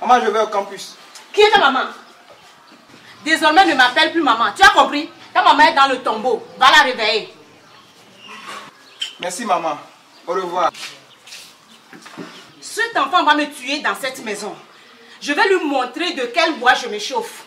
Maman, je vais au campus. Qui est ta maman? Désormais, ne m'appelle plus maman. Tu as compris? Ta maman est dans le tombeau. Va la réveiller. Merci, maman. Au revoir. Cet enfant va me tuer dans cette maison. Je vais lui montrer de quel bois je me chauffe.